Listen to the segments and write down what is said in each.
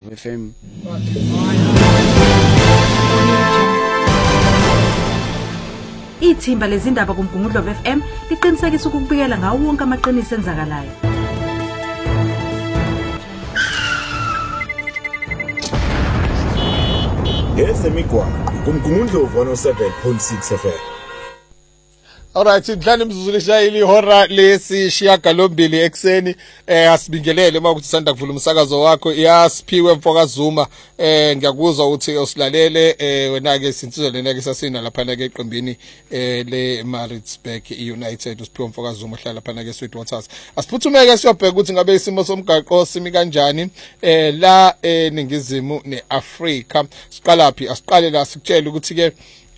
FM. Ithimba lezindaba kuMgungundlo FM liqinisekisa ukubikela ngawo wonke amaqiniso enzakalayo. Ezemigwaqo kuMgungundlo 107.6 FM. Alright, indlani imzuzu leshayile ihora lesishiyagalombili ekseni asibingelele uma ukuthi sanda kuvula umsakazo wakho yasiphiwe Mfokazuma ngiyakuzwa ukuthi usilalele wena ke sinsizwa lena ke sasina lapha na ke eqembini le Maritzburg United usiphiwe Mfokazuma ohlala lapha na ke Sweetwaters. Asiphuthumeke siyobheka ukuthi ngabe isimo somgaqo simi kanjani la eningizimu neAfrika. Siqalaphi asiqale la sikutshela ukuthi ke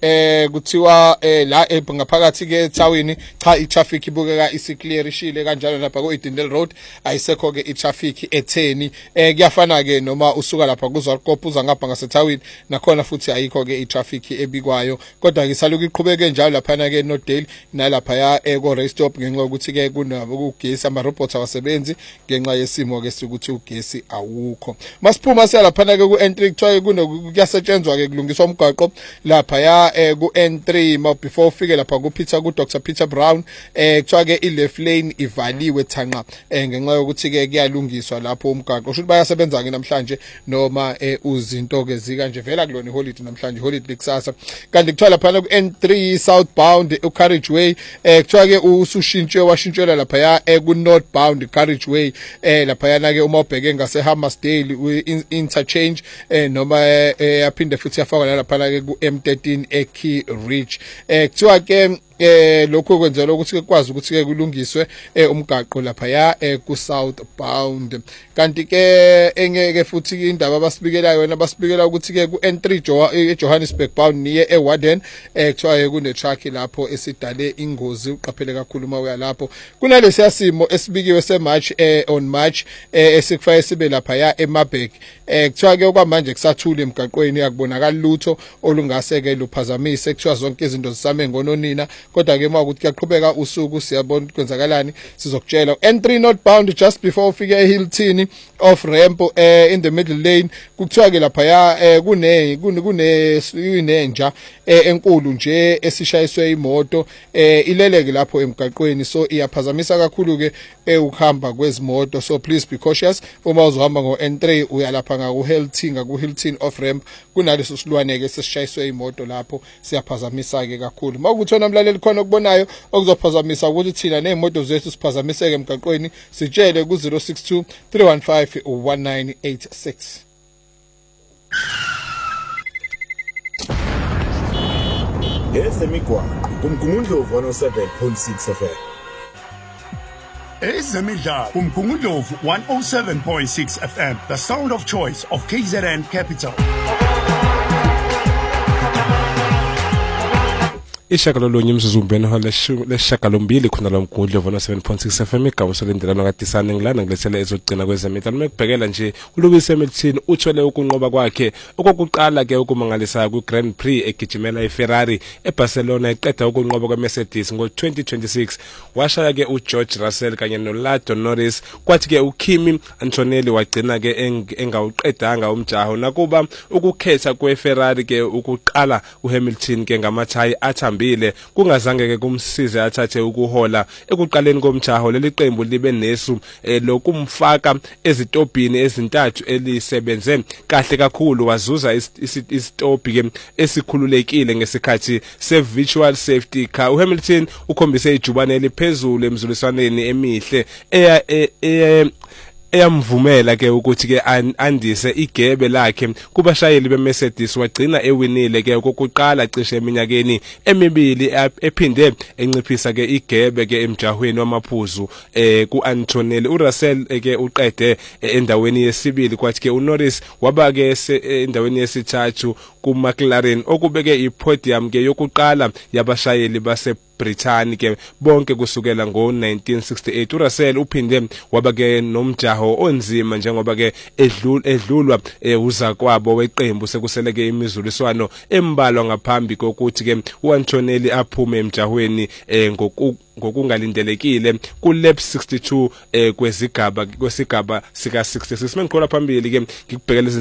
kuthiwa la ngaphakathi ke ethawini cha itraffic ibukeka isiclearishile kanjalo lapha ku Edendale Road ayisekho ke itraffic etheni kuyafana ke noma usuka lapha kuZwarkop uza ngapha ngasethawini nakhona futhi ayikho ke itraffic ebikwayo kodwa ngisaluka iqhubeke njalo lapha na ke Northdale nalapha ya ko Raystop ngenxa ukuthi ke kunabugesi ama robots awasebenzi ngenxa yesimo ke ukuthi ugesi awukho masiphuma siyalapha na ke ku entry kuthiwa kuyasetshenzwa ke kulungiswa umgaqo lapha ya ku N3 before ufike lapha ku Dr Peter Brown kuthiwa ke i-left lane ivaliwe thanqa ngenxa yokuthi ke kuyalungiswa lapho umgaqo usho ukuthi bayasebenza ke namhlanje noma uzinto ke zika nje vela kulona iholiday namhlanje holiday kusasa kanti kuthiwa lapha ku N3 southbound carriageway kuthiwa ke washintshela lapha ya ku northbound carriageway lapha yana ke uma ubheke ngase Hammersdale interchange noma yaphinde futhi yafakwa lapha ke ku M13 Key Ridge kuthiwa ke lokho kwenzela ukuthi kukwazi ukuthi ke kulungiswe umgaqo lapha ya ku southbound kanti ke engeke futhi indaba abasibikela yona basibikela ukuthi ke ku N3 Johannesburg bound niye eWarden kuthiwa ke kune truck lapho esidale ingozi uqaphele kakhulu uma uya lapho kunalesi simo esibikiwe seMarch on March esikufaya sibe lapha ya eMarburg kuthiwa ke okwamanje kusathula emgaqweni yakubonakala lutho olungase ke luphazamise kuthiwa zonke izinto zisame ngononina kodwa ke uma ukuthi kuyaqhubeka usuku siyabona kwenzakalani sizokutshela N3 northbound just before ufike eHilton off ramp in the middle lane kuthiwa ke lapha ya kunenja enkulu nje esishayiswe imoto ileleke lapho emgaqweni so iyaphazamisa kakhulu ke ukuhamba kwezimoto so please be cautious uma uzohamba ngo N3 uyalapha ngaku Hilton off ramp kunaleso silwane ke sesishayiswe imoto lapho siyaphazamisa ke kakhulu mawukuthi wena mlaleli khona okubonayo okuzophazamisa ukuthi thina nezimoto zethu siphazamiseke emgaqweni sitshele ku 062 315 1986 Ezemigwaqo kuMgungundlo 107.6 FM. Ezemidlalo kuMgungundlo 107.6 FM, the sound of choice of KZN Capital. Ishakalolunye imzuzumbeno leshakalombili khona lo Mgungundlo 107.6 FM igama solendelana kadisane ngilana ngilethele ezogcina kwezemidlalo mekubhekela nje uLewis Hamilton uthwele ukunqoba kwakhe okokuqala ke ukumangalisa ku Grand Prix egijimela iFerrari eBarcelona eqeda ukunqoba kweMercedes ngo2026 washaya ke uGeorge Russell kanye noLando Norris kwathi ke uKimi Antonelli wagcina ke engawuqedanga umjaho nakuba ukukhetha kweFerrari ke ukuqala uHamilton ke ngamathayi athambile kungazange ke kumsize athathe ukuhola ekuqaleni komjaho leli qembu libe nesu lokumfaka ezitobhini ezintathu elisebenze kahle kakhulu wazuza isitobhi ke esikhululekile ngesikhathi se-virtual safety car uHamilton ukhombise ijubane eliphezulu emzuliswaneni emihle eyamvumela ke ukuthi ke andise igebe lakhe kubashayeli beMercedes wagcina ewinile ke okokuqala cishe eminyakeni emibili ephinde enciphisa ke igebe ke emjahweni wamaphuzu kuAntonelli uRussell ke uqede endaweni yesibili kwathi ke uNorris waba ke endaweni yesithathu kuMcLaren okubeke ipodium ke yokuqala yabashayeli base Britain ke bonke kusukela ngo1968 uRussell uphinde waba ke nomjaho onzima njengoba ke edlulwa uza kwabo weqembu sekuseleke imizuliswano embalwa ngaphambi kokuthi ke uAntonelli aphume emjahweni ngokungalindelekile ku lap 62 kwesigaba sika 66 mengikhola phambili ke ngikubhekela